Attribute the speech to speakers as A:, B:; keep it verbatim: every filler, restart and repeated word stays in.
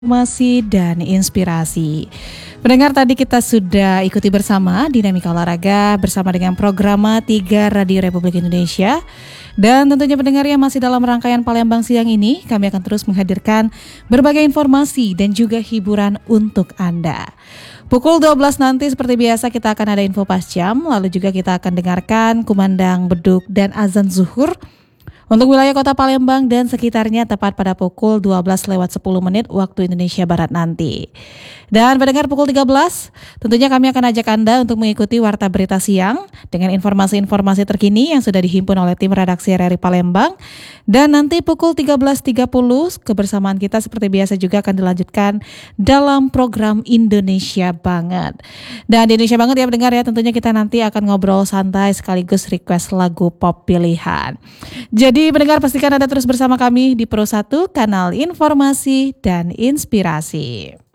A: Informasi dan inspirasi. Pendengar, tadi kita sudah ikuti bersama dinamika olahraga bersama dengan Programa tiga Radio Republik Indonesia. Dan tentunya pendengar yang masih dalam rangkaian Palembang siang ini, kami akan terus menghadirkan berbagai informasi dan juga hiburan untuk Anda. Pukul dua belas nanti seperti biasa kita akan ada info pas jam, lalu juga kita akan dengarkan kumandang beduk dan azan zuhur untuk wilayah kota Palembang dan sekitarnya tepat pada pukul dua belas lewat sepuluh menit waktu Indonesia Barat nanti. Dan pendengar, pukul tiga belas tentunya kami akan ajak Anda untuk mengikuti Warta Berita Siang dengan informasi-informasi terkini yang sudah dihimpun oleh tim redaksi R R I Palembang. Dan nanti pukul tiga belas tiga puluh kebersamaan kita seperti biasa juga akan dilanjutkan dalam program Indonesia Banget. Dan di Indonesia Banget ya pendengar ya, tentunya kita nanti akan ngobrol santai sekaligus request lagu pop pilihan. Jadi pendengar, pastikan Anda terus bersama kami di Pro satu, kanal informasi dan inspirasi.